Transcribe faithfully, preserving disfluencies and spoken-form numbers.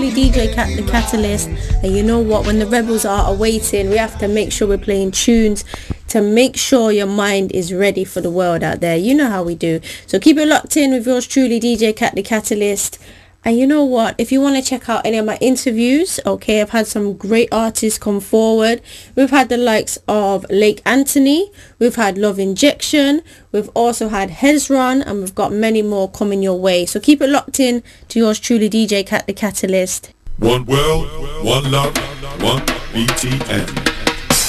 truly D J Cat the Catalyst, and you know what, when the rebels are awaiting, we have to make sure we're playing tunes to make sure your mind is ready for the world out there. You know how we do. So keep it locked in with yours truly, D J Cat the Catalyst. And you know what, if you want to check out any of my interviews, okay, I've had some great artists come forward. We've had the likes of Lake Anthony, we've had Love Injection, we've also had Hezron, and we've got many more coming your way. So keep it locked in to yours truly, D J Cat the Catalyst. One world, one love, one B T N.